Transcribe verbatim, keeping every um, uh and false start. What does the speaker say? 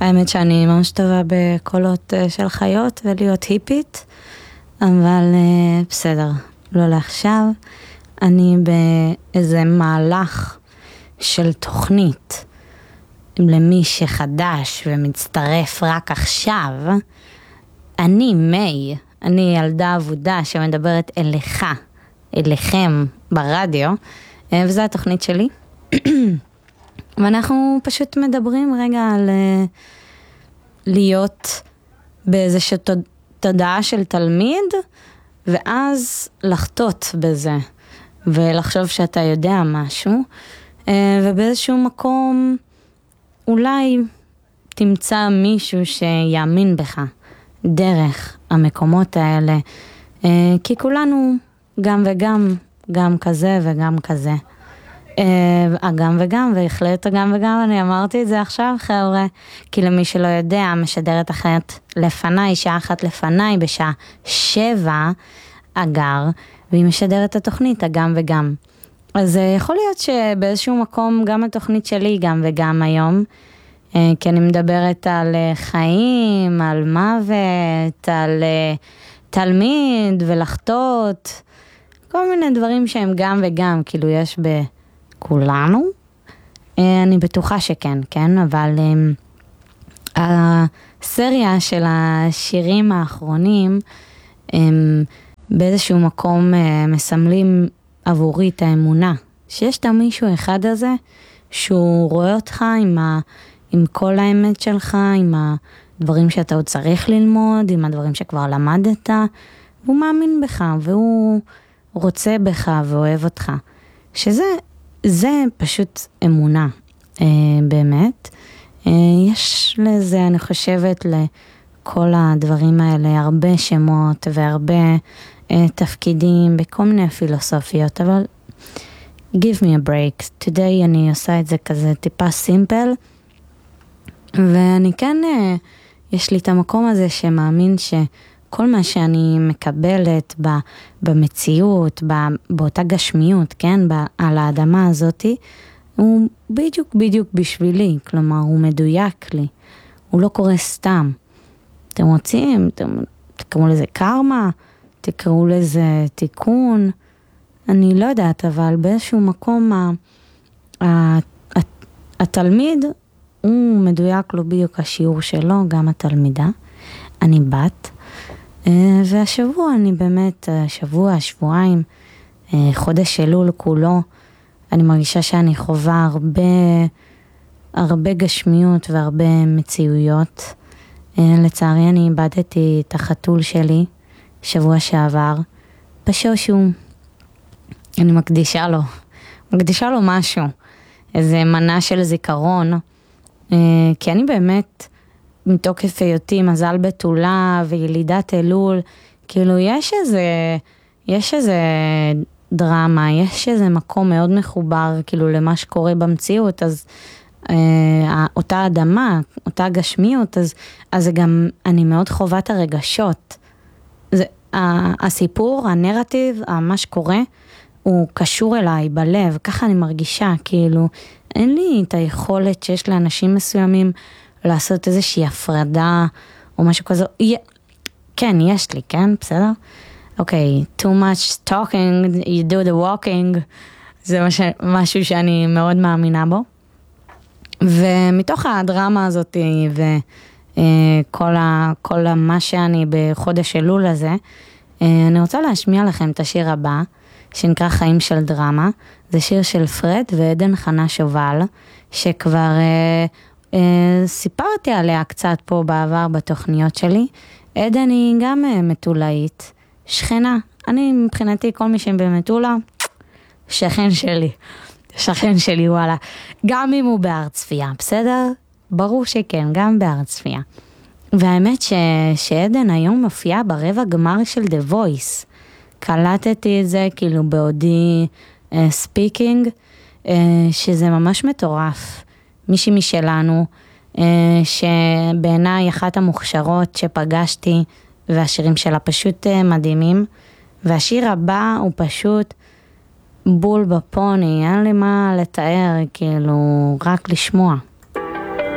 האמת שאני ממש טובה בקולות של חיות ולהיות היפית, אבל בסדר, לא לעכשיו. אני באיזה מהלך של תוכנית למי שחדש ומצטרף רק עכשיו. אני מי, אני ילדה עבודה שמדברת אליך, אליכם ברדיו, וזו התוכנית שלי. ואנחנו פשוט מדברים רגע על להיות באיזושהי תודעה של תלמיד, ואז לחטות בזה, ולחשוב שאתה יודע משהו, ובאיזשהו מקום אולי תמצא מישהו שיאמין בך דרך המקומות האלה, כי כולנו גם וגם, גם כזה וגם כזה. גם וגם, והחלט גם וגם, אני אמרתי את זה עכשיו חבר'ה, כי למי שלא יודע, משדרת אחרת לפניי, שעה אחת לפניי, בשעה שבע אגר, והיא משדרת את התוכנית, הגם וגם. אז יכול להיות שבאיזשהו מקום, גם התוכנית שלי גם וגם היום, כי אני מדברת על חיים, על מוות, על תלמיד ולחטות, כל מיני דברים שהם גם וגם, כאילו יש בכולנו. אני בטוחה שכן, כן? אבל הסריה של השירים האחרונים, באיזשהו מקום מסמלים עבורי את האמונה, שיש את מישהו אחד הזה, שהוא רואה אותך עם, ה, עם כל האמת שלך, עם הדברים שאתה עוד צריך ללמוד, עם הדברים שכבר למדת, והוא מאמין בך, והוא רוצה בך ואוהב אותך. שזה זה פשוט אמונה, אה, באמת. אה, יש לזה, אני חושבת, לכל הדברים האלה, הרבה שמות והרבה אה, תפקידים בכל מיני פילוסופיות, אבל give me a break. Today אני עושה את זה כזה טיפה סימפל, ואני כן, אה, יש לי את המקום הזה שמאמין שכל מה שאני מקבלת ב, במציאות, ב, באותה גשמיות, כן, ב, על האדמה הזאת, הוא בדיוק בדיוק בשבילי, כלומר הוא מדויק לי, הוא לא קורה סתם. אתם רוצים, אתם, תקראו לזה קרמה, תקראו לזה תיקון, אני לא יודעת, אבל באיזשהו מקום ה, ה, ה, התלמיד הוא מדויק לו בדיוק השיעור שלו, גם התלמידה. אני בת, והשבוע אני באמת, שבוע, שבועיים, חודש אלול כולו, אני מרגישה שאני חובה הרבה, הרבה גשמיות והרבה מציאויות. לצערי אני איבדתי את החתול שלי שבוע שעבר, בשושו. אני מקדישה לו, מקדישה לו משהו, איזה מנה של זיכרון, כי אני באמת, מתוקף היותי מזל בתולה וילידת אלול, כאילו יש איזה, יש איזה דרמה, יש איזה מקום מאוד מחובר כאילו למה שקורה במציאות, אז אה, אותה אדמה, אותה גשמיות, אז, אז זה גם, אני מאוד חובת הרגשות. זה, הסיפור, הנרטיב, מה שקורה, הוא קשור אליי בלב, ככה אני מרגישה, כאילו, אין לי את היכולת שיש לאנשים מסוימים לעשות איזושהי הפרדה או משהו כזה. כן, יש לי, כן, בסדר? אוקיי, too much talking, you do the walking, זה משהו שאני מאוד מאמינה בו. ומתוך הדרמה הזאת וכל ה, כל מה שאני בחודש אלול הזה, אני רוצה להשמיע לכם את השיר הבא, שנקרא חיים של דרמה. זה שיר של פרד ועדן חנה שובל, שכבר אה, אה, סיפרתי עליה קצת פה בעבר בתוכניות שלי. עדן היא גם אה, מטולאית, שכנה. אני מבחינתי כל מי שבמטולה, שכן שלי. שכן שלי, וואלה. גם אם הוא בארץ צפייה, בסדר? ברור שכן, גם בארץ צפייה. והאמת ש... שעדן היום מופיעה ברבע גמר של The Voice. קלטתי את זה כאילו בעודי ספיקינג, uh, uh, שזה ממש מטורף. מישהי משלנו, uh, שבעיניי אחת המוכשרות שפגשתי, והשירים שלה פשוט uh, מדהימים. והשיר הבא הוא פשוט בול בפוני, אין לי מה לתאר, כאילו רק לשמוע.